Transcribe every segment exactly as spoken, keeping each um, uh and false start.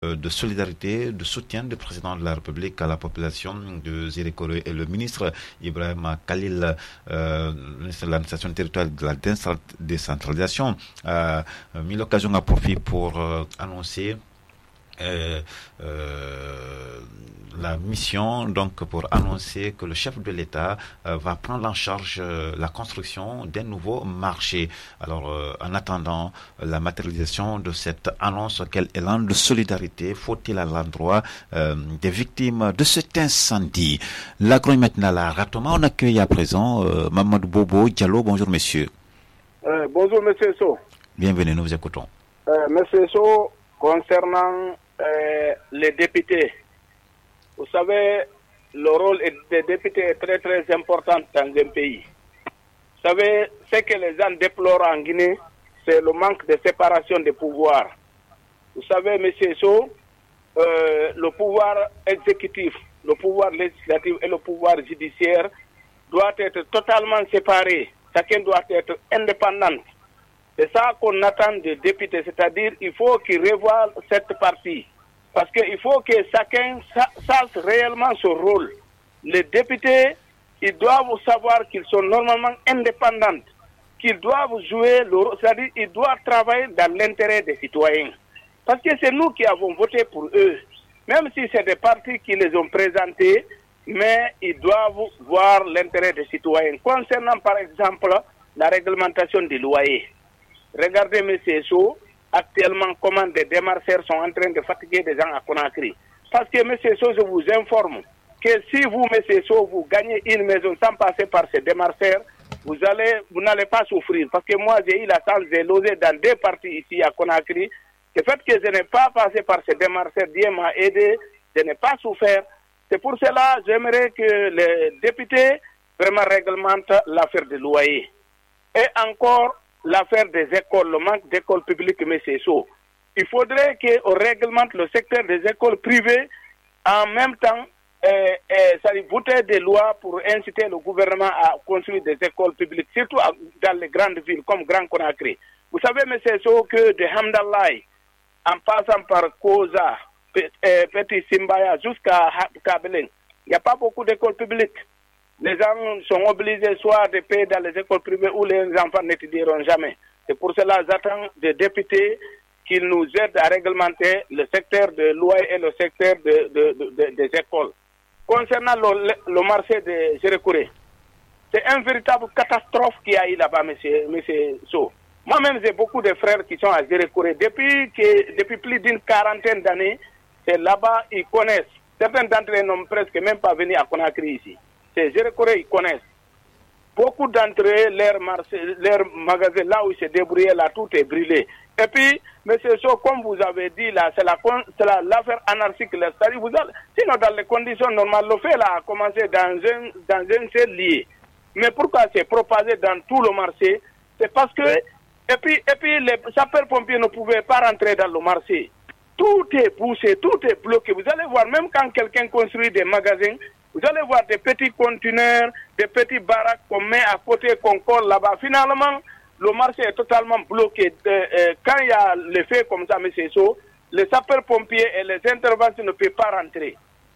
de solidarité, de soutien du président de la République à la population de Zérekore et le ministre Ibrahima Khalil, euh, ministre de l'administration territoriale de la décentralisation, a mis l'occasion à profit pour euh, annoncer Euh, euh, la mission, donc pour annoncer que le chef de l'État euh, va prendre en charge euh, la construction d'un nouveau marché. Alors, euh, en attendant la matérialisation de cette annonce, quel élan de solidarité faut-il à l'endroit euh, des victimes de cet incendie? L'agro maintenant la Ratoma, on accueille à présent euh, Mamadou Bobo Diallo. Bonjour monsieur. Euh, bonjour monsieur So. Bienvenue, nous vous écoutons. Euh, monsieur So, concernant Euh, les députés. Vous savez, le rôle des députés est très très important dans un pays. Vous savez, ce que les gens déplorent en Guinée, c'est le manque de séparation des pouvoirs. Vous savez, monsieur So, euh, le pouvoir exécutif, le pouvoir législatif et le pouvoir judiciaire doivent être totalement séparés. Chacun doit être indépendant. C'est ça qu'on attend des députés, c'est-à-dire il faut qu'ils revoient cette partie. Parce qu'il faut que chacun sache réellement son rôle. Les députés, ils doivent savoir qu'ils sont normalement indépendants, qu'ils doivent jouer le rôle, c'est-à-dire qu'ils doivent travailler dans l'intérêt des citoyens. Parce que c'est nous qui avons voté pour eux. Même si c'est des partis qui les ont présentés, mais ils doivent voir l'intérêt des citoyens. Concernant par exemple la réglementation des loyers. Regardez, M. So, actuellement comment des démarcheurs sont en train de fatiguer des gens à Conakry. Parce que, M. So, je vous informe que si vous, M. So, vous gagnez une maison sans passer par ces démarcheurs, vous allez, vous n'allez pas souffrir. Parce que moi, j'ai eu la chance de loger dans deux parties ici à Conakry. Le fait que je n'ai pas passé par ces démarcheurs, Dieu m'a aidé, je n'ai pas souffert. C'est pour cela que j'aimerais que les députés vraiment réglementent l'affaire des loyers. Et encore, l'affaire des écoles, le manque d'écoles publiques, mais c'est ça. Il faudrait qu'on réglemente le secteur des écoles privées en même temps, euh, euh, ça voter des lois pour inciter le gouvernement à construire des écoles publiques, surtout dans les grandes villes comme Grand Conakry. Vous savez, mais c'est ça que de Hamdallah, en passant par Koza, Petit Simbaya, jusqu'à Kabelin, il n'y a pas beaucoup d'écoles publiques. Les gens sont obligés soit de payer dans les écoles privées où les enfants n'étudieront jamais. C'est pour cela que j'attends des députés qu'ils nous aident à réglementer le secteur de loyer et le secteur de, de, de, de, des écoles. Concernant le, le marché de Zérekore, c'est une véritable catastrophe qu'il y a eu là-bas, monsieur, monsieur So. Moi-même, j'ai beaucoup de frères qui sont à Zérekore. Depuis, que, depuis plus d'une quarantaine d'années, c'est là-bas ils connaissent. Certains d'entre eux n'ont presque même pas venu à Conakry ici. C'est Zérekore, ils connaissent. Beaucoup d'entre eux, leur, marché, leur magasin, là où ils se débrouillaient, là, tout est brûlé. Et puis, monsieur So, comme vous avez dit, là, c'est, la, c'est la, l'affaire anarchique. Là, c'est-à-dire, vous allez, sinon, dans les conditions normales, le fait là a commencé dans un, dans un seul lieu. Mais pourquoi c'est propagé dans tout le marché? C'est parce que, et puis, et puis les sapeurs-pompiers ne pouvaient pas rentrer dans le marché. Tout est poussé, tout est bloqué. Vous allez voir, même quand quelqu'un construit des magasins, vous allez voir des petits conteneurs, des petits baraques qu'on met à côté, qu'on colle là-bas. Finalement, le marché est totalement bloqué. Euh, euh, quand il y a les faits comme ça, M. So, les sapeurs-pompiers et les interventions ne peuvent pas rentrer.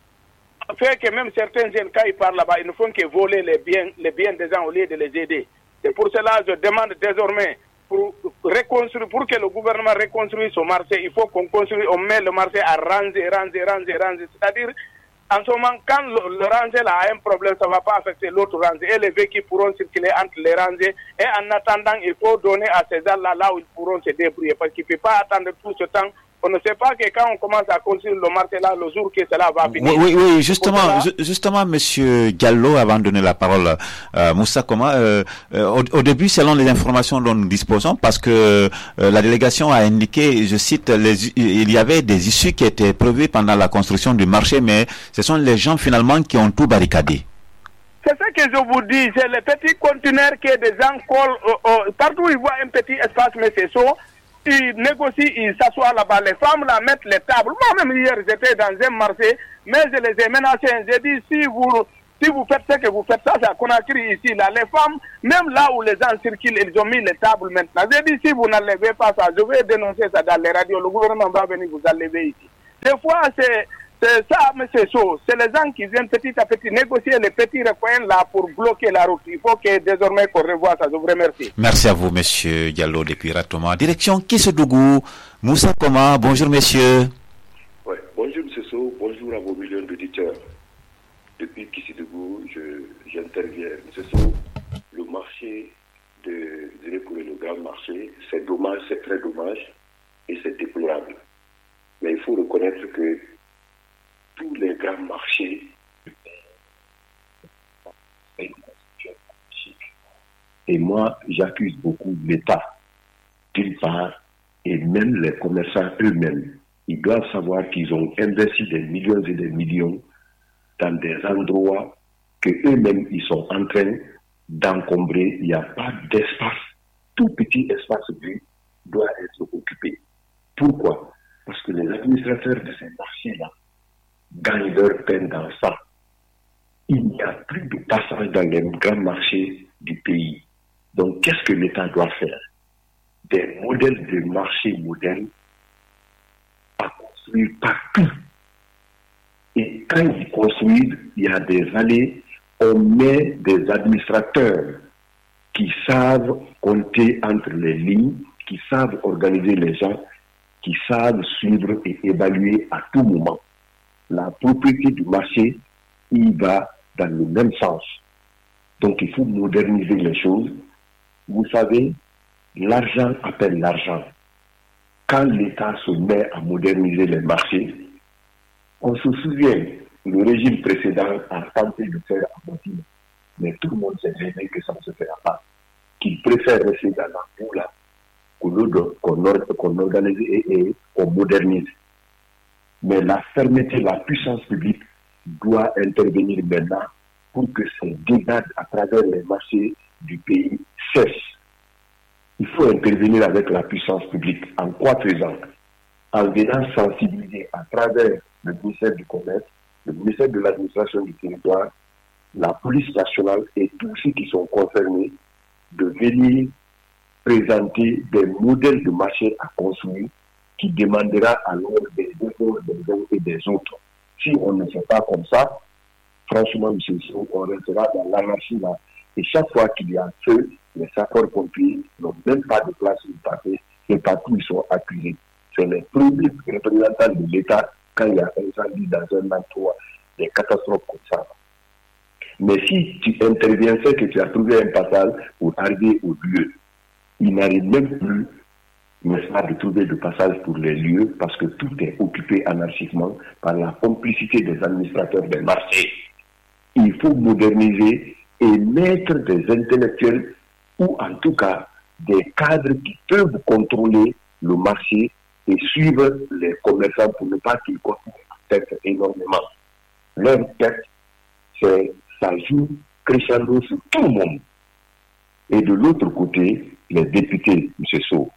Ça fait que même certains jeunes, quand ils partent là-bas, ils ne font que voler les biens, les biens des gens au lieu de les aider. C'est pour cela que je demande désormais, pour reconstruire, pour que le gouvernement reconstruise ce marché, il faut qu'on construise, on met le marché à ranger, ranger, ranger, ranger. C'est-à-dire, en ce moment, quand le, le rangel a un problème, ça ne va pas affecter l'autre rangée. Et les véhicules pourront circuler entre les rangées. Et en attendant, il faut donner à ces gens-là là où ils pourront se débrouiller. Parce qu'il ne peut pas attendre tout ce temps. On ne sait pas que quand on commence à construire le marché là, le jour que cela va finir. Oui, oui, oui justement, ju- justement, monsieur Diallo, avant de donner la parole à euh, Moussa Koma, euh, euh, au, au début, selon les informations dont nous disposons, parce que euh, la délégation a indiqué, je cite, les, il y avait des issues qui étaient prévues pendant la construction du marché, mais ce sont les gens finalement qui ont tout barricadé. C'est ça que je vous dis, c'est les petits conteneurs que des gens collent, euh, euh, partout où ils voient un petit espace, mais c'est ça. Ils négocient, ils s'assoient là-bas. Les femmes là mettent les tables. Moi-même hier, j'étais dans un marché, mais je les ai menacés. J'ai dit, si vous, si vous faites ce que vous faites, ça, c'est à Conakry ici. Là, les femmes, même là où les gens circulent, ils ont mis les tables maintenant. J'ai dit, si vous n'enlevez pas ça, je vais dénoncer ça dans les radios. Le gouvernement va venir vous enlever ici. Des fois, c'est, c'est ça, M. Sow. C'est les gens qui viennent petit à petit négocier les petits recoins là pour bloquer la route. Il faut que désormais qu'on revoie ça. Je vous remercie. Merci à vous, M. Diallo, depuis Ratoma. Direction Kissedougou, Moussa Koma. Bonjour, monsieur. Ouais. Bonjour, M. Sow. Bonjour à vos millions d'auditeurs. Depuis Kissedougou, je, j'interviens. M. Sow, le marché de, de le grand marché, c'est dommage, c'est très dommage et c'est déplorable. Mais il faut reconnaître que tous les grands marchés et moi j'accuse beaucoup l'État d'une part et même les commerçants eux-mêmes. Ils doivent savoir qu'ils ont investi des millions et des millions dans des endroits que eux-mêmes ils sont en train d'encombrer. Il n'y a pas d'espace. Tout petit espace vide doit être occupé. Pourquoi? Parce que les administrateurs de ces marchés-là gagnent leur peine dans ça. Il n'y a plus de passage dans les grands marchés du pays. Donc, qu'est-ce que l'État doit faire? Des modèles de marché modernes à construire partout. Et quand ils construisent, il y a des allées, on met des administrateurs qui savent compter entre les lignes, qui savent organiser les gens, qui savent suivre et évaluer à tout moment. La propriété du marché, il va dans le même sens. Donc il faut moderniser les choses. Vous savez, l'argent appelle l'argent. Quand l'État se met à moderniser les marchés, on se souvient, le régime précédent a tenté de faire un bâtiment. Mais tout le monde sait bien que ça ne se fera pas. Qu'il préfère rester dans la boue là, qu'on organise et, et qu'on modernise. Mais la fermeté, la puissance publique doit intervenir maintenant pour que ces dégâts à travers les marchés du pays cessent. Il faut intervenir avec la puissance publique. En quoi faisant? En venant sensibiliser à travers le ministère du Commerce, le ministère de l'Administration du Territoire, la police nationale et tous ceux qui sont concernés de venir présenter des modèles de marché à construire qui demandera alors des efforts des uns et des autres. Si on ne fait pas comme ça, franchement, M. Sow, on restera dans l'anarchie là. Et chaque fois qu'il y a un feu, les sapeurs-pompiers n'ont même pas de place où passer et partout ils sont accusés. C'est les premiers représentants de l'État quand il y a un incendie dans un endroit, des catastrophes comme ça. Mais si tu interviens, c'est que tu as trouvé un passage pour arriver au lieu. Il n'arrive même plus, n'est-ce pas, de trouver de passage pour les lieux parce que tout est occupé anarchiquement par la complicité des administrateurs des marchés. Il faut moderniser et mettre des intellectuels ou en tout cas des cadres qui peuvent contrôler le marché et suivre les commerçants pour ne pas qu'ils continuent à perdre énormément. Leur tête, c'est, ça joue crescendo sur tout le monde. Et de l'autre côté, les députés, M. Sow,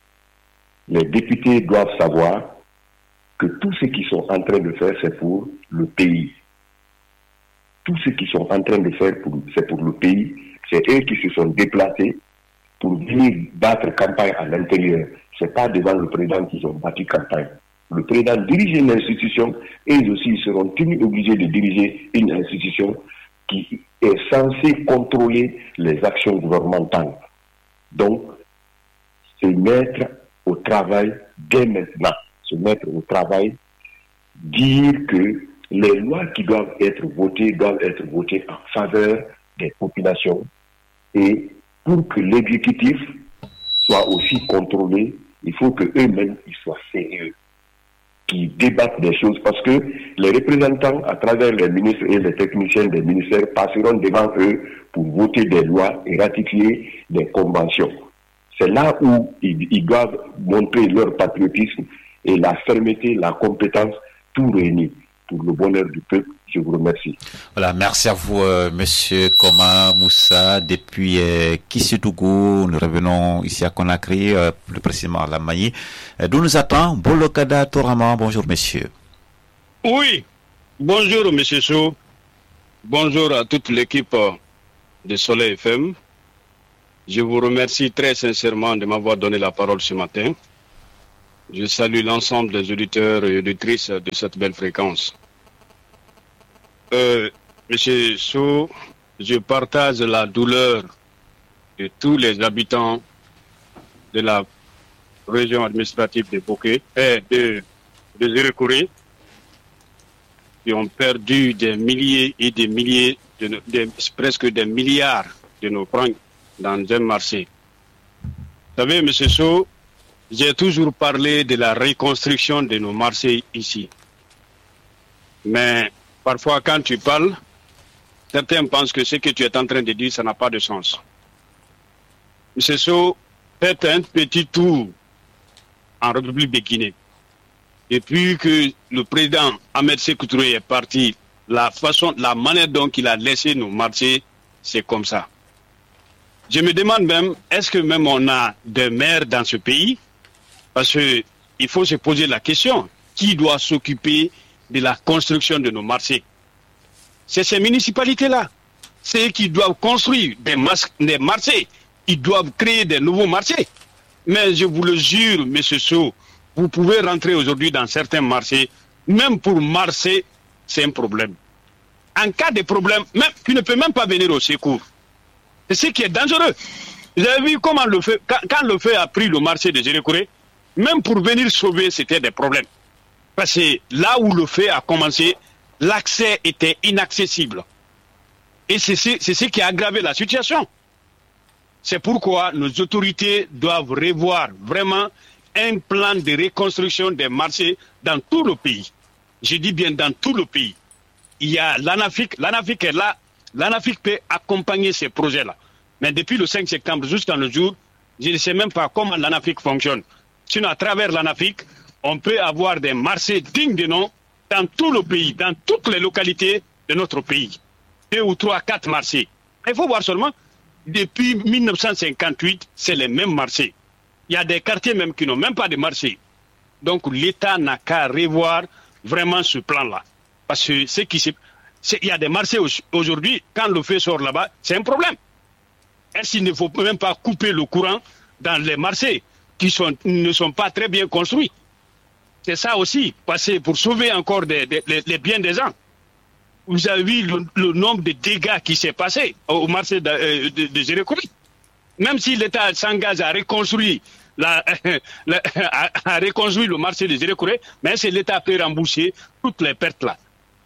les députés doivent savoir que tout ce qu'ils sont en train de faire, c'est pour le pays. Tout ce qu'ils sont en train de faire, pour, c'est pour le pays. C'est eux qui se sont déplacés pour venir battre campagne à l'intérieur. Ce n'est pas devant le président qu'ils ont battu campagne. Le président dirige une institution et eux aussi ils seront tenus obligés de diriger une institution qui est censée contrôler les actions gouvernementales. Donc, se mettre au travail dès maintenant, se mettre au travail, dire que les lois qui doivent être votées doivent être votées en faveur des populations et pour que l'exécutif soit aussi contrôlé, il faut qu'eux-mêmes ils soient sérieux, qu'ils débattent des choses parce que les représentants à travers les ministres et les techniciens des ministères passeront devant eux pour voter des lois et ratifier des conventions. C'est là où ils, ils doivent montrer leur patriotisme et la fermeté, la compétence, tout réuni pour le bonheur du peuple. Je vous remercie. Voilà, merci à vous, euh, Monsieur Koma Moussa, depuis euh, Kissedougou. Nous revenons ici à Conakry, euh, plus précisément à la Maï. Euh, d'où nous attend Bolokada Torama. Bonjour, monsieur. Oui, bonjour, Monsieur Sow. Bonjour à toute l'équipe de Soleil F M. Je vous remercie très sincèrement de m'avoir donné la parole ce matin. Je salue l'ensemble des auditeurs et auditrices de cette belle fréquence. Euh, Monsieur Sow, je partage la douleur de tous les habitants de la région administrative de Boké, et de, de Zérékoré, qui ont perdu des milliers et des milliers, de, de, de, presque des milliards de nos francs dans un marché. Vous savez, M. Sow, j'ai toujours parlé de la reconstruction de nos marchés ici. Mais parfois, quand tu parles, certains pensent que ce que tu es en train de dire, ça n'a pas de sens. M. Sow, faites un petit tour en République de Guinée. Depuis que le président Ahmed Sékou Touré est parti, la façon, la manière dont il a laissé nos marchés, c'est comme ça. Je me demande même, est-ce que même on a des maires dans ce pays? Parce qu'il faut se poser la question, qui doit s'occuper de la construction de nos marchés? C'est ces municipalités-là. C'est eux qui doivent construire des, des marchés. Ils doivent créer des nouveaux marchés. Mais je vous le jure, M. Sow, vous pouvez rentrer aujourd'hui dans certains marchés, même pour marcher, c'est un problème. En cas de problème, même, tu ne peux même pas venir au secours. C'est ce qui est dangereux. Vous avez vu comment le feu, quand, quand le feu a pris le marché de Zérékoré, même pour venir sauver, c'était des problèmes. Parce que là où le feu a commencé, l'accès était inaccessible. Et c'est ce qui a aggravé la situation. C'est pourquoi nos autorités doivent revoir vraiment un plan de reconstruction des marchés dans tout le pays. Je dis bien dans tout le pays. Il y a l'ANAFIC, l'ANAFIC est là, l'ANAFIC peut accompagner ces projets-là. Mais depuis le cinq septembre jusqu'à nos jours, je ne sais même pas comment l'ANAFIC fonctionne. Sinon, à travers l'ANAFIC, on peut avoir des marchés dignes de nom dans tout le pays, dans toutes les localités de notre pays. Deux ou trois, quatre marchés. Il faut voir seulement, depuis mille neuf cent cinquante-huit, c'est les mêmes marchés. Il y a des quartiers même qui n'ont même pas de marché. Donc l'État n'a qu'à revoir vraiment ce plan-là. Parce que ce qui se... il y a des marchés aujourd'hui, quand le feu sort là-bas, c'est un problème. Est-ce qu'il ne faut même pas couper le courant dans les marchés qui sont, ne sont pas très bien construits? C'est ça aussi, parce que pour sauver encore des, des, les, les biens des gens. Vous avez vu le, le nombre de dégâts qui s'est passé au marché de, de, de Zérékoré. Même si l'État s'engage à reconstruire, la, la, à, à reconstruire le marché de Zérékoré, mais c'est l'État qui peut rembourser toutes les pertes là.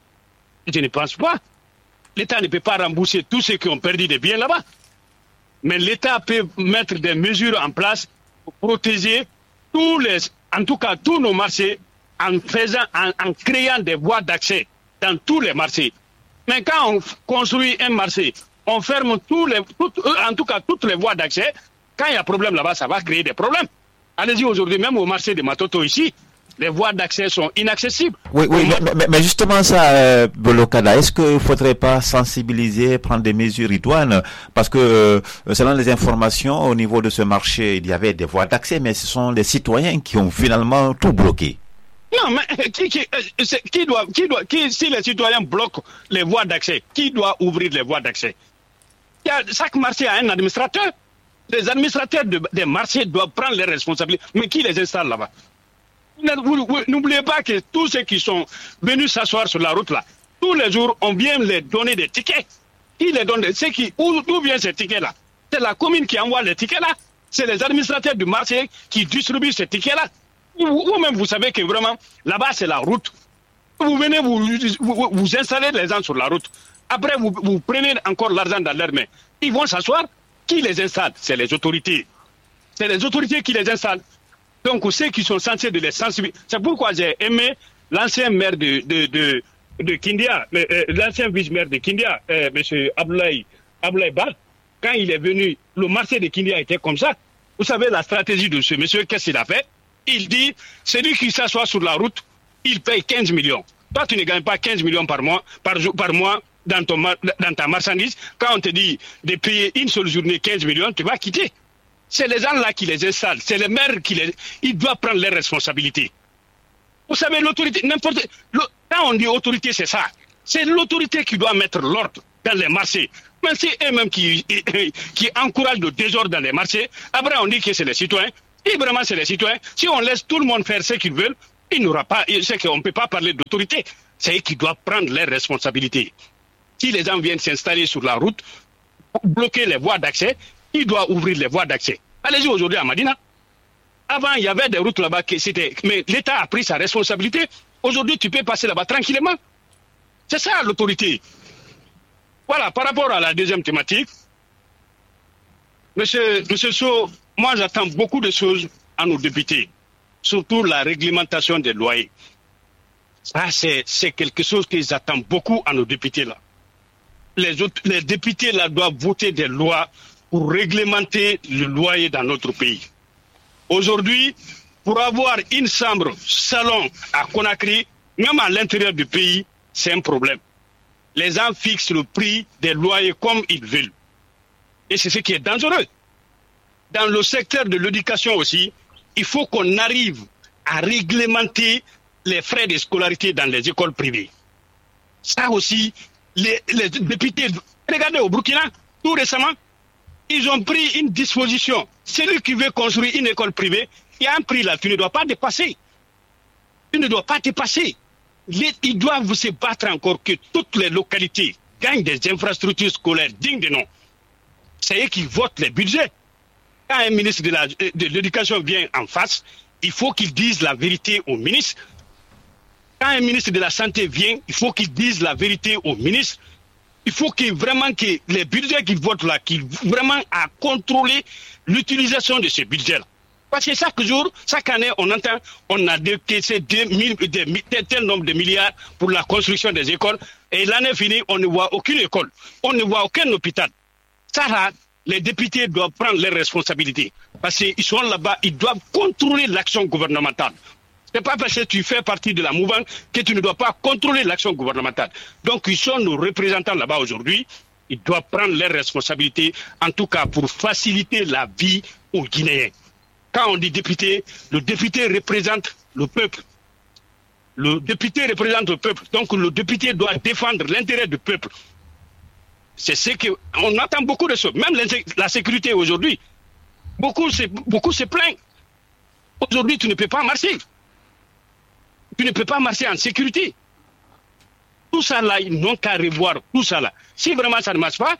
Je ne pense pas. L'État ne peut pas rembourser tous ceux qui ont perdu des biens là-bas. Mais l'État peut mettre des mesures en place pour protéger tous les, en tout cas tous nos marchés, en faisant, en, en créant des voies d'accès dans tous les marchés. Mais quand on construit un marché, on ferme tous les, toutes, en tout cas toutes les voies d'accès. Quand il y a problème là-bas, ça va créer des problèmes. Allez-y aujourd'hui, même au marché de Matoto ici, les voies d'accès sont inaccessibles. Oui, oui, mais, mais, mais justement ça, euh, Bolokada, est-ce qu'il ne faudrait pas sensibiliser, prendre des mesures idoines? Parce que euh, selon les informations, au niveau de ce marché, il y avait des voies d'accès, mais ce sont les citoyens qui ont finalement tout bloqué. Non, mais qui, qui, qui doit, qui doit, qui, si les citoyens bloquent les voies d'accès, qui doit ouvrir les voies d'accès? Il y a, chaque marché a un administrateur. Les administrateurs de, des marchés doivent prendre les responsabilités. Mais qui les installe là-bas? N'oubliez pas que tous ceux qui sont venus s'asseoir sur la route là, tous les jours, on vient les donner des tickets. Qui les donne? C'est qui? Où, d'où viennent ces tickets-là? C'est la commune qui envoie les tickets-là. C'est les administrateurs du marché qui distribuent ces tickets-là. Vous-même, vous savez que vraiment, là-bas, c'est la route. Vous venez, vous, vous, vous installez les gens sur la route. Après, vous, vous prenez encore l'argent dans leurs mains. Ils vont s'asseoir. Qui les installe? C'est les autorités. C'est les autorités qui les installent. Donc, ceux qui sont censés de les sensibiliser. C'est pourquoi j'ai aimé l'ancien maire de, de, de, de Kindia, euh, l'ancien vice-maire de Kindia, euh, M. Abdoulaye, Abdoulaye Ba. Quand il est venu, le marché de Kindia était comme ça. Vous savez la stratégie de ce monsieur, qu'est-ce qu'il a fait? Il dit, celui qui s'assoit sur la route, il paye quinze millions. Toi, tu ne gagnes pas quinze millions par mois, par, jour, par mois dans, ton, dans ta marchandise. Quand on te dit de payer une seule journée quinze millions, tu vas quitter. C'est les gens-là qui les installent. C'est les maires qui les... Ils doivent prendre leurs responsabilités. Vous savez, l'autorité, n'importe... Quand on dit autorité, c'est ça. C'est l'autorité qui doit mettre l'ordre dans les marchés. Mais c'est eux-mêmes qui, qui encouragent le désordre dans les marchés. Après, on dit que c'est les citoyens. Et vraiment, c'est les citoyens. Si on laisse tout le monde faire ce qu'ils veulent, il n'aura pas, c'est qu'on ne peut pas parler d'autorité. C'est eux qui doivent prendre leurs responsabilités. Si les gens viennent s'installer sur la route, bloquer les voies d'accès, ils doivent ouvrir les voies d'accès. Allez-y aujourd'hui à Madina. Avant, il y avait des routes là-bas qui c'était, mais l'État a pris sa responsabilité. Aujourd'hui, tu peux passer là-bas tranquillement. C'est ça l'autorité. Voilà, par rapport à la deuxième thématique, Monsieur, Monsieur Sow, moi j'attends beaucoup de choses à nos députés, surtout la réglementation des loyers. Ça, c'est, c'est quelque chose qu'ils attendent beaucoup à nos députés là. Les, autres, les députés là doivent voter des lois pour réglementer le loyer dans notre pays. Aujourd'hui, pour avoir une chambre, salon à Conakry, même à l'intérieur du pays, c'est un problème. Les gens fixent le prix des loyers comme ils veulent. Et c'est ce qui est dangereux. Dans le secteur de l'éducation aussi, il faut qu'on arrive à réglementer les frais de scolarité dans les écoles privées. Ça aussi, les, les députés, regardez au Burkina, tout récemment, ils ont pris une disposition. Celui qui veut construire une école privée, il y a un prix là, tu ne dois pas dépasser. Tu ne dois pas dépasser. Les, ils doivent se battre encore que toutes les localités gagnent des infrastructures scolaires dignes de nom. C'est eux qui votent les budgets. Quand un ministre de, la, de l'éducation vient en face, il faut qu'il dise la vérité au ministre. Quand un ministre de la santé vient, il faut qu'il dise la vérité au ministre. Il faut qu'il vraiment que les budgets qu'ils votent là, qu'ils vraiment à contrôler l'utilisation de ces budgets-là. Parce que chaque jour, chaque année, on entend, on a décaissé deux mille, tel nombre de milliards pour la construction des écoles. Et l'année finie, on ne voit aucune école. On ne voit aucun hôpital. Ça là, les députés doivent prendre leurs responsabilités. Parce qu'ils sont là-bas, ils doivent contrôler l'action gouvernementale. Ce n'est pas parce que tu fais partie de la mouvance que tu ne dois pas contrôler l'action gouvernementale. Donc, ils sont nos représentants là-bas aujourd'hui. Ils doivent prendre leurs responsabilités, en tout cas pour faciliter la vie aux Guinéens. Quand on dit député, le député représente le peuple. Le député représente le peuple. Donc, le député doit défendre l'intérêt du peuple. C'est ce que on entend beaucoup de choses. Même la sécurité aujourd'hui, beaucoup se, beaucoup se plaignent. Aujourd'hui, tu ne peux pas marcher. Tu ne peux pas marcher en sécurité. Tout ça là, ils n'ont qu'à revoir tout ça là. Si vraiment ça ne marche pas,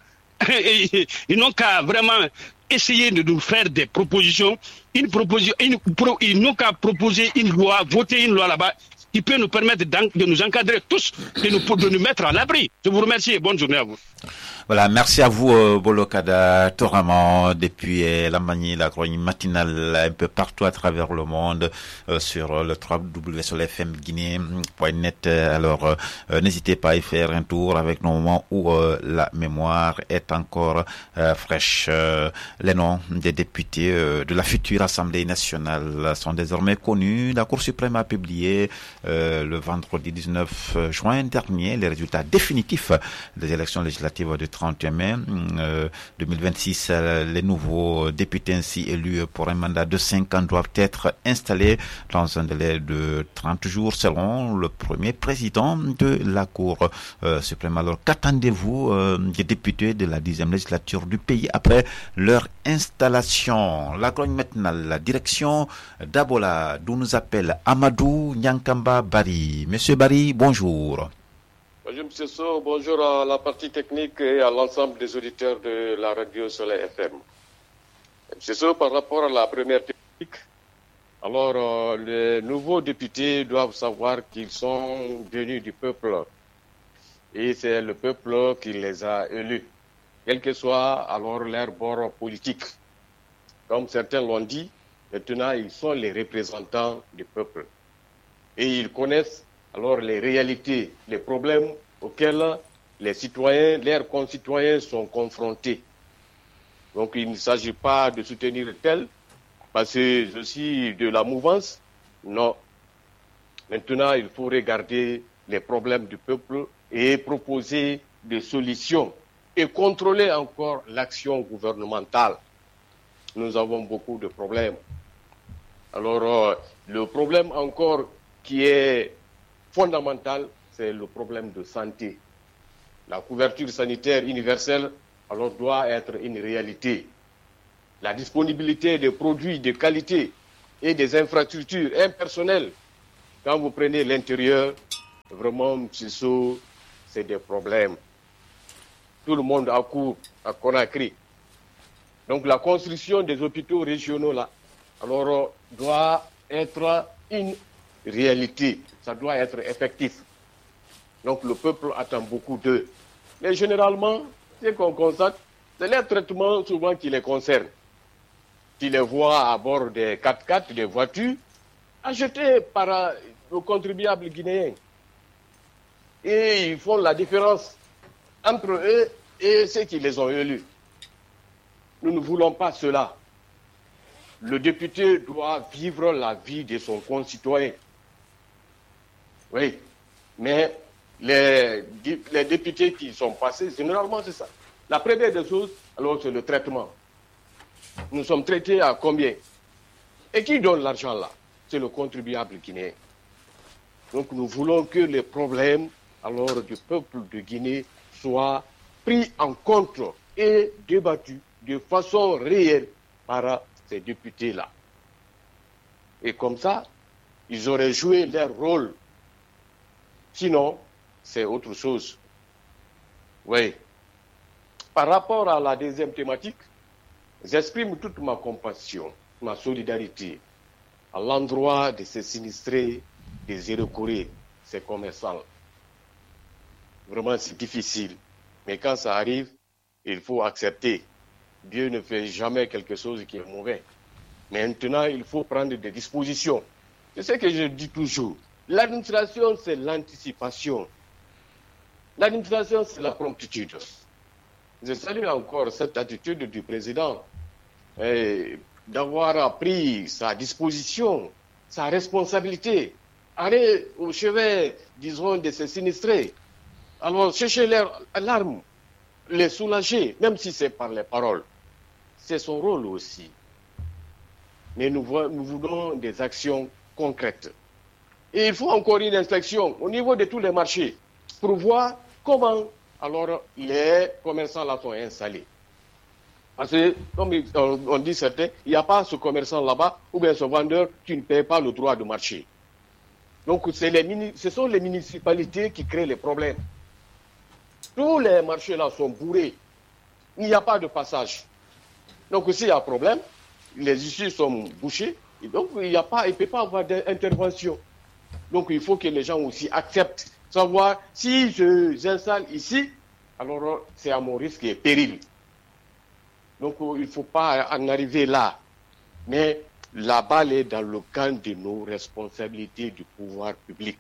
ils n'ont qu'à vraiment essayer de nous faire des propositions. Une proposition, une, pro, ils n'ont qu'à proposer une loi, voter une loi là-bas qui peut nous permettre de nous encadrer tous, de nous, de nous mettre à l'abri. Je vous remercie et bonne journée à vous. Voilà, merci à vous, euh, Bolokada Toraman, depuis euh, la manie, la chronique matinale, un peu partout à travers le monde, euh, sur le w w w point s o l f m guinée point net. Alors, euh, n'hésitez pas à y faire un tour avec nos moments où euh, la mémoire est encore euh, fraîche. Euh, les noms des députés euh, de la future Assemblée nationale sont désormais connus. La Cour suprême a publié euh, le vendredi dix-neuf juin dernier les résultats définitifs des élections législatives de trente et un mai euh, deux mille vingt-six. Euh, les nouveaux députés ainsi élus pour un mandat de cinq ans doivent être installés dans un délai de trente jours selon le premier président de la Cour euh, suprême. Alors, qu'attendez-vous euh, des députés de la dixième législature du pays après leur installation? La chronique maintenant, la direction d'Abola, d'où nous appelle Amadou Nyankamba Bari. Monsieur Bari, bonjour. Bonjour M. Sow, bonjour à la partie technique et à l'ensemble des auditeurs de la radio Soleil F M. M. Sow, par rapport à la première technique, alors euh, les nouveaux députés doivent savoir qu'ils sont venus du peuple et c'est le peuple qui les a élus, quel que soit alors leur bord politique. Comme certains l'ont dit, maintenant ils sont les représentants du peuple et ils connaissent alors les réalités, les problèmes auxquels les citoyens, leurs concitoyens sont confrontés. Donc il ne s'agit pas de soutenir tel, parce que je suis de la mouvance. Non. Maintenant, il faut regarder les problèmes du peuple et proposer des solutions et contrôler encore l'action gouvernementale. Nous avons beaucoup de problèmes. Alors, euh, le problème encore qui est fondamental, c'est le problème de santé. La couverture sanitaire universelle alors doit être une réalité. la disponibilité des produits de qualité et des infrastructures, un personnel. Quand vous prenez l'intérieur, vraiment, M. Sow, c'est des problèmes. Tout le monde accourt à Conakry. Donc la construction des hôpitaux régionaux, là, alors, doit être une réalité. Ça doit être effectif. Donc le peuple attend beaucoup d'eux. Mais généralement, ce qu'on constate, c'est les traitements souvent qui les concernent. Tu les vois à bord des quatre-quatre, des voitures, achetées par le contribuable guinéen. Et ils font la différence entre eux et ceux qui les ont élus. Nous ne voulons pas cela. Le député doit vivre la vie de son concitoyen. Oui, mais les, les députés qui sont passés, généralement c'est ça. La première des choses, alors c'est le traitement. Nous sommes traités à combien? Et qui donne l'argent là? C'est le contribuable guinéen. Donc nous voulons que les problèmes alors du peuple de Guinée soient pris en compte et débattus de façon réelle par ces députés-là. Et comme ça, ils auraient joué leur rôle. Sinon, c'est autre chose. Oui. Par rapport à la deuxième thématique, j'exprime toute ma compassion, ma solidarité à l'endroit de ces sinistrés, des Iroquois, ces commerçants. Vraiment, c'est difficile. Mais quand ça arrive, il faut accepter. Dieu ne fait jamais quelque chose qui est mauvais. Maintenant, il faut prendre des dispositions. C'est ce que je dis toujours. L'administration, c'est l'anticipation. L'administration, c'est la promptitude. Je salue encore cette attitude du président eh, d'avoir pris sa disposition, sa responsabilité, aller au chevet, disons, de ces sinistrés. Alors, chercher leurs larmes, les soulager, même si c'est par les paroles. C'est son rôle aussi. Mais nous, nous voulons des actions concrètes. Et il faut encore une inspection au niveau de tous les marchés pour voir comment alors les commerçants là sont installés. Parce que, comme on dit certains, il n'y a pas ce commerçant là-bas ou bien ce vendeur qui ne paye pas le droit de marché. Donc les, ce sont les municipalités qui créent les problèmes. Tous les marchés là sont bourrés. Il n'y a pas de passage. Donc s'il y a un problème, les issues sont bouchées. Et donc il n'y a pas, il ne peut pas avoir d'intervention. Donc il faut que les gens aussi acceptent, savoir si je j'installe ici, alors c'est à mon risque et péril. Donc il ne faut pas en arriver là. Mais la balle est dans le camp de nos responsabilités du pouvoir public.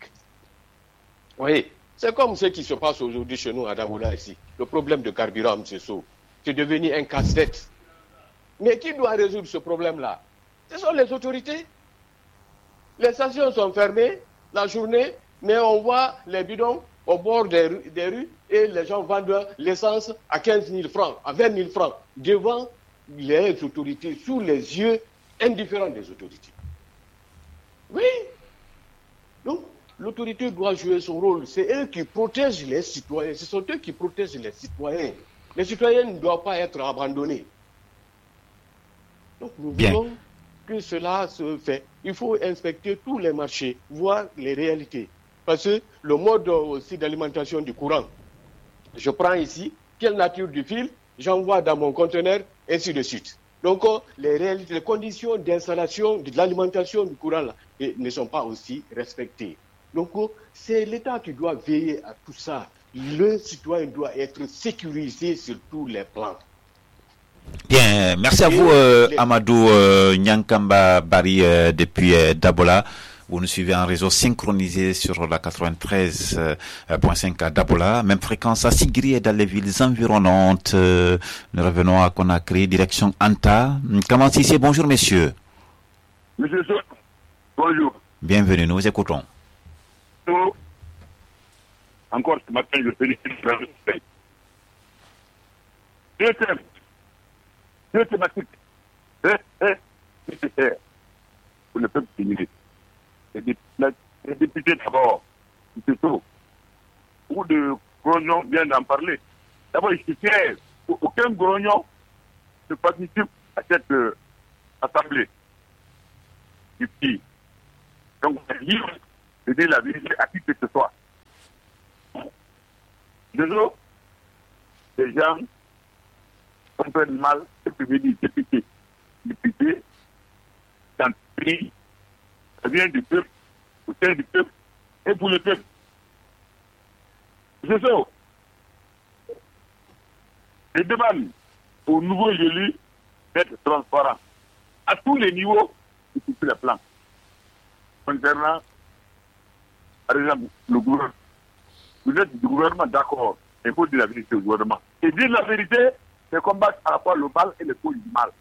Oui, c'est comme ce qui se passe aujourd'hui chez nous à Daboula ici. Le problème de carburant, M. Sow, c'est devenu un casse-tête. Mais qui doit résoudre ce problème-là? Ce sont les autorités. Les stations sont fermées la journée, mais on voit les bidons au bord des rues, des rues et les gens vendent l'essence à quinze mille francs, à vingt mille francs, devant les autorités, sous les yeux indifférents des autorités. Oui. Donc, l'autorité doit jouer son rôle. C'est eux qui protègent les citoyens. Ce sont eux qui protègent les citoyens. Les citoyens ne doivent pas être abandonnés. Donc, nous Bien. voulons que cela se fait. Il faut inspecter tous les marchés, voir les réalités. Parce que le mode aussi d'alimentation du courant, je prends ici, quelle nature du fil, j'envoie dans mon conteneur, ainsi de suite. Donc, les réalités, les conditions d'installation de l'alimentation du courant là, ne sont pas aussi respectées. Donc, c'est l'État qui doit veiller à tout ça. Le citoyen doit être sécurisé sur tous les plans. Bien, merci à vous euh, Amadou euh, Nyankamba Bari euh, depuis euh, Dabola. Vous nous suivez en réseau synchronisé sur la quatre-vingt-treize virgule cinq à Dabola, même fréquence à Sigri et dans les villes environnantes. Euh, nous revenons à Conakry, direction Anta. Comment c'est? Bonjour messieurs. Monsieur Sow, bonjour. Bienvenue, nous vous écoutons. Encore ce matin, je félicite le président. Deuxième, deux thématiques nécessaires pour le peuple guinéen. Les députés d'abord, M. Sow, ou de Grognon vient d'en parler. D'abord, je suis fier qu'aucun Grognon ne participe à cette euh, assemblée du pays. Donc, on est libre de dire la vérité à qui que ce soit. Désolé, les gens comprennent mal ce que veut dire député. Député, dans le pays, ça vient du peuple, au sein du peuple et pour le peuple. C'est ça. Je demande aux nouveaux élus d'être transparents à tous les niveaux et sur tous les plans. Concernant, par exemple, le gouvernement. Vous êtes du gouvernement, d'accord. Il faut dire la vérité au gouvernement. Et dire la vérité, c'est combattre à la fois le mal et le cause du mal.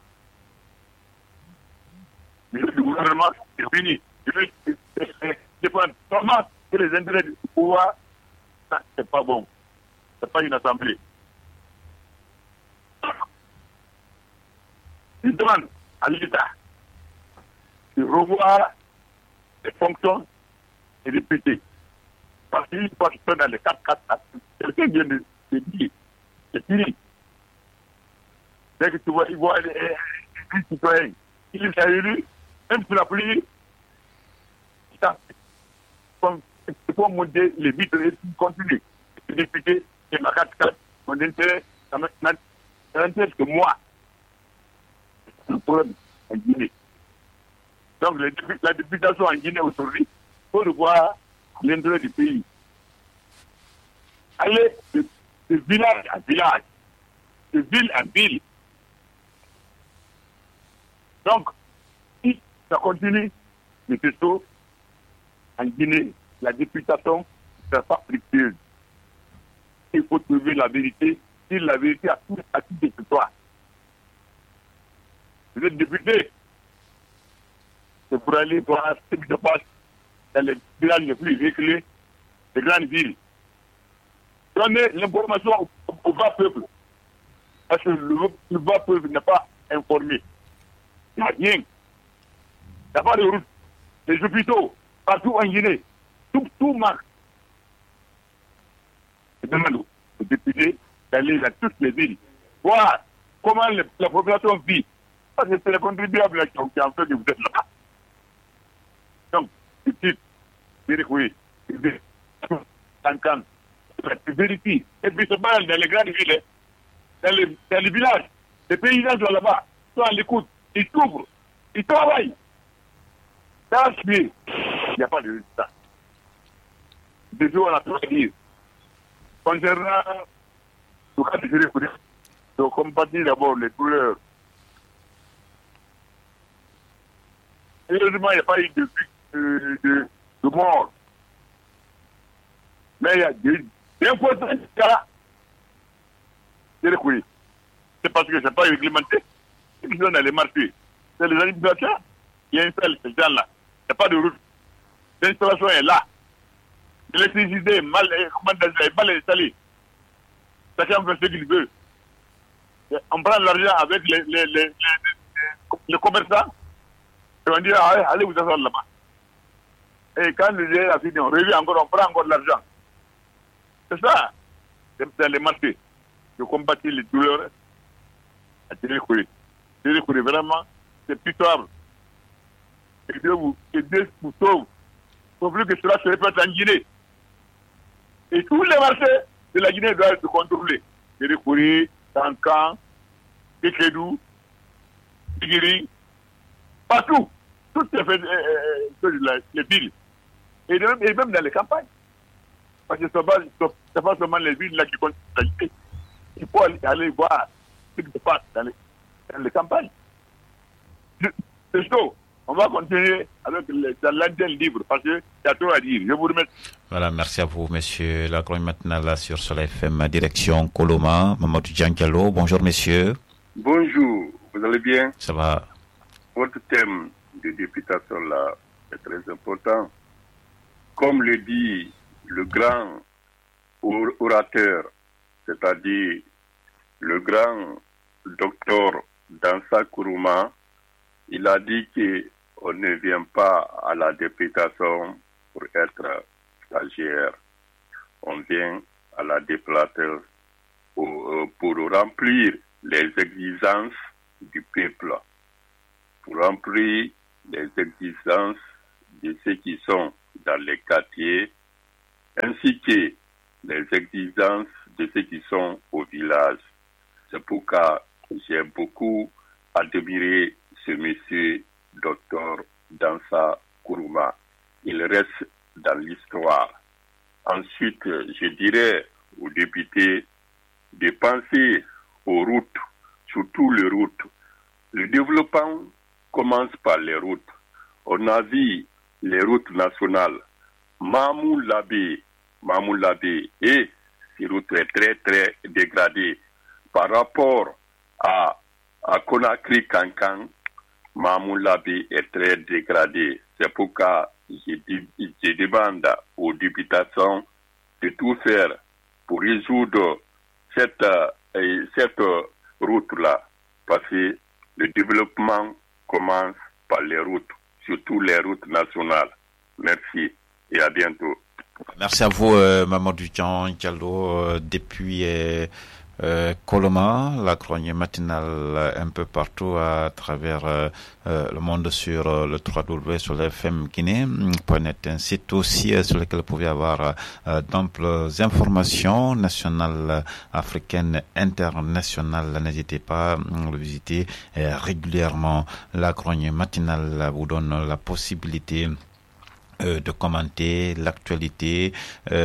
Vous êtes du gouvernement, c'est fini. Je prends comment que les intérêts du pouvoir, ça, c'est pas bon. C'est pas une assemblée. Il demande à l'État de revoir les fonctions des députés. Parce qu'il faut que dans les quatre quatre, quelqu'un vient de dire, c'est fini. Dès que tu vois, il voit un citoyen, il est élu, même sous la pluie, il faut monter les vitres et continuer. Les députés, c'est ma quatre quatre, mon intérêt, ça m'intéresse que moi. Le problème en Guinée. Donc les, la députation en Guinée aujourd'hui, il faut revoir l'intérêt du pays. Aller de, de village à village, de ville à ville. Donc, si ça continue, mais c'est ça, en Guinée, la députation ne sera pas fructueuse. Il faut trouver la vérité, dire la vérité à tous à tous les citoyens. Vous êtes député, c'est pour aller voir ce qui se passe dans les villages les plus reculés, les grandes villes. Donner l'information au, au bas peuple. Parce que le, le bas peuple n'est pas informé. Il n'y a rien. Il n'y a pas de route. Les hôpitaux, partout en Guinée, tout, tout marche. Je demande aux députés d'aller dans toutes les villes, voir comment les, la population vit. Parce que c'est les contribuables qui ont fait que vous êtes là. Donc, c'est vérifier, cinquante, vérifie. Et puis, c'est pas dans les grandes villes, dans les, dans les villages, les paysans sont là-bas, sont à l'écoute, ils s'ouvrent, ils travaillent. Dans ce pays, il n'y a pas de résultat. Déjà, on a tout à dire. Concernant le cas de vérifier, de combattre d'abord les douleurs. Heureusement, il n'y a pas eu de, de, de, de mort. Mais il y a des importants cas. C'est parce que ce n'est pas réglementé. Ils sont dans les marchés. C'est les administrateurs qui installent ces gens-là. Il n'y a pas de route. L'installation est là. L'électricité est mal, est mal installée. Chacun fait ce qu'il veut. On prend l'argent avec les, les, les, les, les commerçants. Et on dit, ah, allez vous asseoir là-bas. Et quand le G a fini, on revient encore, on prend encore de l'argent. C'est ça. C'est dans les marchés. De combattre les douleurs à Télécouré. Télécouré, vraiment, c'est pitoyable. Et Dieu vous, et Dieu vous sauve. Il ne faut plus que cela se répète en Guinée. Et tous les marchés de la Guinée doivent être contrôlés. Télécouré, Tankan, Kékédou, Tigiri, partout. Toutes les, euh, les villes. Et même, et même dans les campagnes. Parce que ce n'est pas seulement les villes là qui comptent la Guinée. Il faut aller, aller voir ce qui se passe dans les, dans les campagnes. C'est chaud. On va continuer avec l'antenne libre parce qu'il y a trop à dire. Je vous remercie. Voilà, merci à vous, monsieur. La chronique maintenant là sur Soleil F M, direction Koloma, Mamadou Diankalo. Bonjour, monsieur. Bonjour, vous allez bien? Ça va. Votre thème de députation là est très important. Comme le dit le grand orateur, c'est-à-dire le grand docteur Dansa Kourouma, il a dit qu'on ne vient pas à la députation pour être stagiaire. On vient à la députation pour, pour remplir les exigences du peuple pour remplir les exigences de ceux qui sont dans les quartiers, ainsi que les exigences de ceux qui sont au village. C'est pourquoi j'ai beaucoup admiré ce monsieur, docteur Dansa Kourouma. Il reste dans l'histoire. Ensuite, je dirais aux députés de penser aux routes, surtout les routes. Le développement commence par les routes. On a vu les routes nationales. Mamou Labé, Mamou Labé, et ces routes sont très très dégradées. Par rapport à, à Conakry Kankan, Mamou Labé est très dégradé. C'est pourquoi je, je demande aux députations de tout faire pour résoudre cette, euh, cette route-là. Parce que le développement commence par les routes, surtout les routes nationales. Merci et à bientôt. Merci à vous, euh, Mamadou Diallo, euh, depuis euh, euh, Coloma, la chronique matinale euh, un peu partout à travers euh, euh, le monde sur euh, le w w w sur le F M Guinée point net, un site aussi euh, sur lequel vous pouvez avoir euh, d'amples informations nationales, africaines, internationales. N'hésitez pas à le visiter euh, régulièrement. La chronique matinale vous donne la possibilité de commenter l'actualité,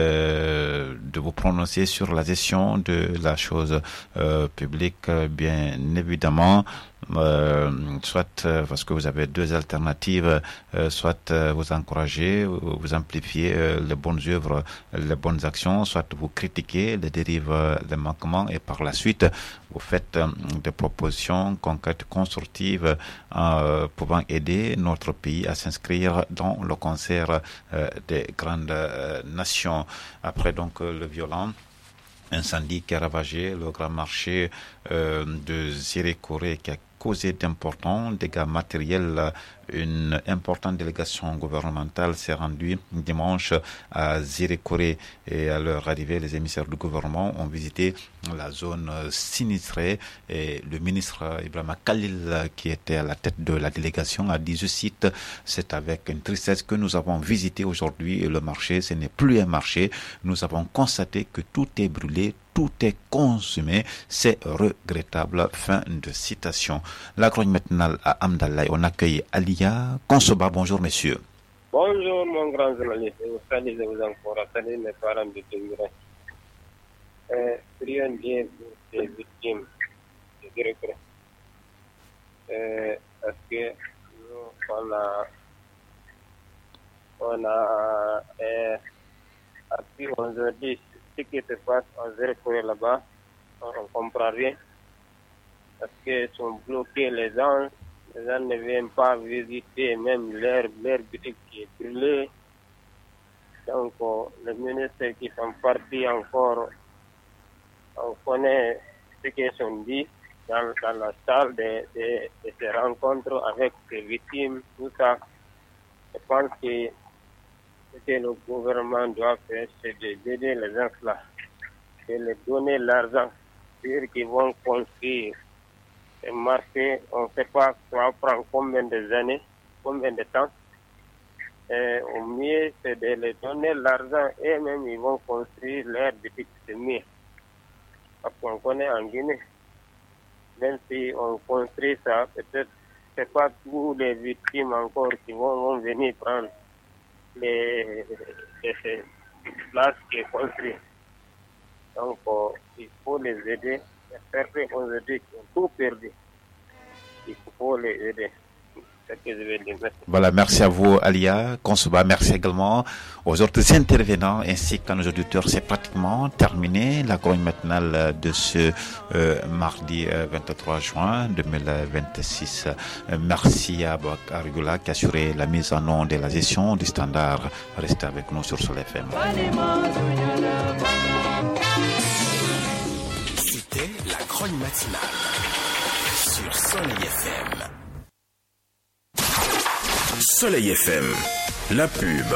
euh, de vous prononcer sur la gestion de la chose euh, publique, bien évidemment. Euh, soit euh, parce que vous avez deux alternatives, euh, soit euh, vous encouragez, vous amplifiez euh, les bonnes œuvres, les bonnes actions, soit vous critiquez les dérives, les manquements, et par la suite vous faites euh, des propositions concrètes, constructives, euh, pouvant aider notre pays à s'inscrire dans le concert euh, des grandes euh, nations. Après donc euh, le violent incendie qui a ravagé le grand marché euh, de Zérékoré, qui a causé d'importants dégâts matériels. Une importante délégation gouvernementale s'est rendue dimanche à Zérékoré, et à leur arrivée, les émissaires du gouvernement ont visité la zone sinistrée, et le ministre Ibrahima Khalil, qui était à la tête de la délégation, a dit, je cite, c'est avec une tristesse que nous avons visité aujourd'hui le marché. Ce n'est plus un marché. Nous avons constaté que tout est brûlé, tout est consumé, c'est regrettable. Fin de citation. La chronique matinale à Amdallah, on accueille Alia Konsoba. Bonjour monsieur. Bonjour mon grand journaliste, je vous salue, je vous encourage, salut mes parents de Témira. Euh, prions Dieu pour ces victimes de Zérékoré. Euh, parce que nous, on a, on a euh, appris aujourd'hui ce qui se passe en Zérékoré là-bas, on ne comprend rien. Parce qu'ils sont bloqués, les gens, les gens ne viennent pas visiter, même leur, leur boutique qui est brûlée. Donc, euh, les ministres qui sont partis encore, on connaît ce qu'ils sont dit dans, dans la salle de, de, de ces rencontres avec ces victimes, tout ça. Je pense que ce que le gouvernement doit faire, c'est d'aider les gens là, de leur donner l'argent, c'est-à-dire qu'ils vont construire un marché. On ne sait pas ça va prendre combien d'années, combien de temps. Et au mieux, c'est de leur donner l'argent et même ils vont construire leur boutique, c'est mieux. Parce qu'on connaît en Guinée, même si on construit ça, peut-être ce n'est pas tous les victimes encore qui vont, vont venir prendre les, les, les places qui sont construites. Donc, euh, il faut les aider. Certains ont aidé qui ont tout perdu. Il faut les aider. C'est ce que je vais dire. Merci. Voilà, merci à vous, Alia Konsoba. Merci également aux autres intervenants ainsi qu'à nos auditeurs. C'est pratiquement terminé la chronique matinale de ce euh, mardi euh, vingt-trois juin deux mille vingt-six. Euh, merci à Bakar Rigula qui a assuré la mise en onde et la gestion du standard. Restez avec nous sur Soleil F M. C'était la chronique matinale sur Soleil F M. Soleil F M, la pub.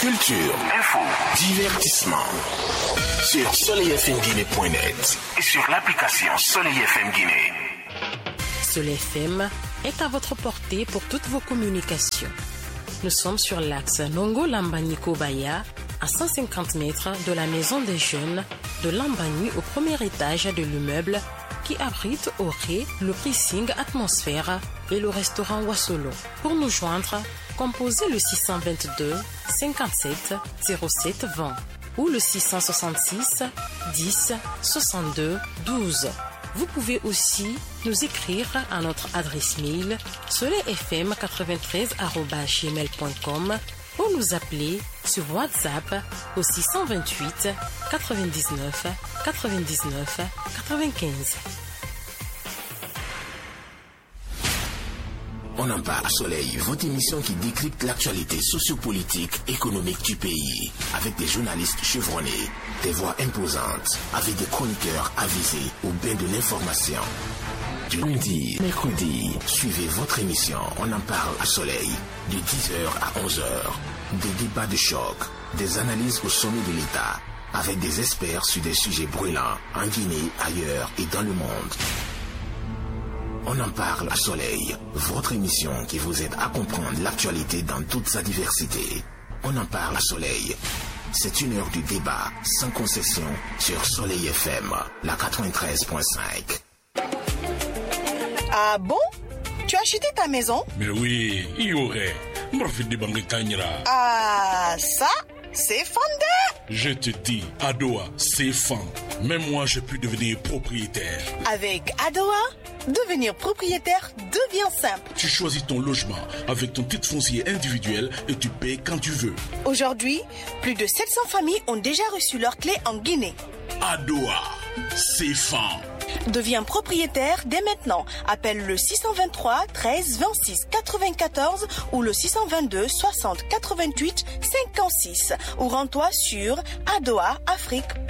Culture, info, divertissement. Sur soleil f m guinée point net et sur l'application Soleil F M Guinée. Soleil F M est à votre portée pour toutes vos communications. Nous sommes sur l'axe Nongo-Lambani-Kobaya, à cent cinquante mètres de la maison des jeunes de Lambani au premier étage de l'immeuble qui abrite au rez le pricing Atmosphère et le restaurant Wassolo. Pour nous joindre, composez le six cent vingt-deux cinquante-sept zéro sept vingt ou le six cent soixante-six dix soixante-deux douze. Vous pouvez aussi nous écrire à notre adresse mail soleilfm quatre-vingt-treize arobase gmail point com ou nous appeler sur WhatsApp au six cent vingt-huit quatre-vingt-dix-neuf quatre-vingt-dix-neuf quatre-vingt-quinze. On en parle à Soleil, votre émission qui décrypte l'actualité sociopolitique, économique du pays, avec des journalistes chevronnés, des voix imposantes, avec des chroniqueurs avisés au bain de l'information. Du lundi, mercredi, suivez votre émission On en parle à Soleil, de dix heures à onze heures. Des débats de choc, des analyses au sommet de l'État, avec des experts sur des sujets brûlants, en Guinée, ailleurs et dans le monde. On en parle à Soleil, votre émission qui vous aide à comprendre l'actualité dans toute sa diversité. On en parle à Soleil. C'est une heure du débat, sans concession, sur Soleil F M, la quatre-vingt-treize point cinq. Ah bon? Tu as acheté ta maison? Mais oui, il y aurait. Ah, ça, c'est fondé. Je te dis, Adoa, c'est fan. Même moi, je peux devenir propriétaire. Avec Adoa, devenir propriétaire devient simple. Tu choisis ton logement avec ton titre foncier individuel et tu payes quand tu veux. Aujourd'hui, plus de sept cents familles ont déjà reçu leur clé en Guinée. Adoa, c'est fan. Deviens propriétaire dès maintenant. Appelle le six cent vingt-trois treize vingt-six quatre-vingt-quatorze ou le six cent vingt-deux soixante quatre-vingt-huit cinquante-six ou rends-toi sur adoa afrique